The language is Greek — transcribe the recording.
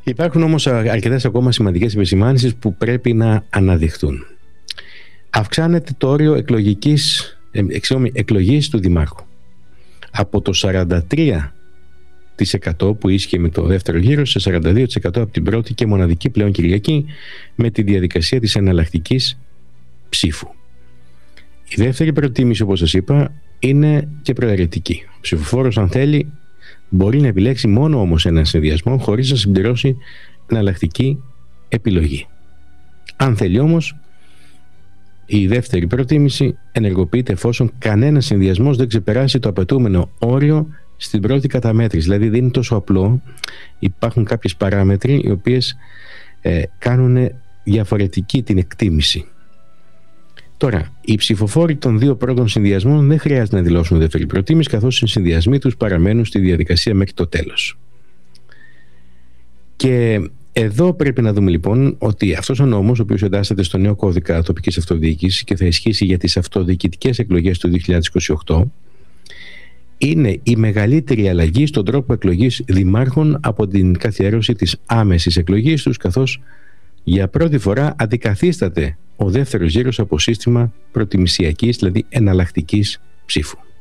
Υπάρχουν όμως αρκετές ακόμα σημαντικές επισημάνσεις που πρέπει να αναδειχθούν. Αυξάνεται το όριο εκλογής του Δημάρχου. Από το 43% που ίσχυε με το δεύτερο γύρο σε 42% από την πρώτη και μοναδική πλέον Κυριακή με τη διαδικασία της εναλλακτικής ψήφου. Η δεύτερη προτίμηση, όπως σας είπα, είναι και προαιρετική. Ο ψηφοφόρος, αν θέλει, μπορεί να επιλέξει μόνο όμως έναν συνδυασμό χωρίς να συμπληρώσει εναλλακτική επιλογή. Αν θέλει όμως, η δεύτερη προτίμηση ενεργοποιείται εφόσον κανένας συνδυασμός δεν ξεπεράσει το απαιτούμενο όριο στην πρώτη καταμέτρηση. Δηλαδή δεν είναι τόσο απλό, υπάρχουν κάποιες παράμετροι οι οποίες κάνουν διαφορετική την εκτίμηση. Τώρα, οι ψηφοφόροι των δύο πρώτων συνδυασμών δεν χρειάζεται να δηλώσουν δεύτερη προτίμηση, καθώς οι συνδυασμοί τους παραμένουν στη διαδικασία μέχρι το τέλος. Και εδώ πρέπει να δούμε λοιπόν ότι αυτός ο νόμος, ο οποίος εντάσσεται στο νέο κώδικα τοπικής αυτοδιοίκησης και θα ισχύσει για τις αυτοδιοικητικές εκλογές του 2028, είναι η μεγαλύτερη αλλαγή στον τρόπο εκλογής δημάρχων από την καθιέρωση της άμεσης εκλογής τους, καθώς για πρώτη φορά αντικαθίσταται ο δεύτερος γύρος από σύστημα προτιμησιακής, δηλαδή εναλλακτικής ψήφου.